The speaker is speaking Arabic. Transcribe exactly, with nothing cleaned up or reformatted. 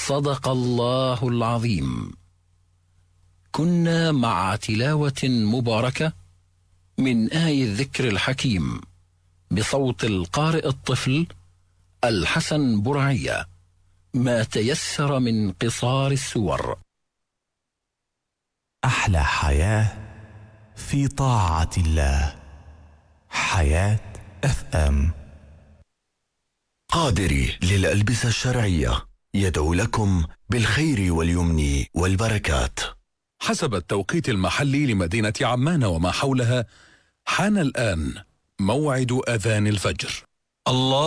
صدق الله العظيم. كنا مع تلاوة مباركة من آي الذكر الحكيم بصوت القارئ الطفل الحسن برعية، ما تيسر من قصار السور. أحلى حياة في طاعة الله. حياة اف ام. قادري للألبسة الشرعية يدعو لكم بالخير واليمن والبركات. حسب التوقيت المحلي لمدينة عمان وما حولها، حان الآن موعد أذان الفجر. الله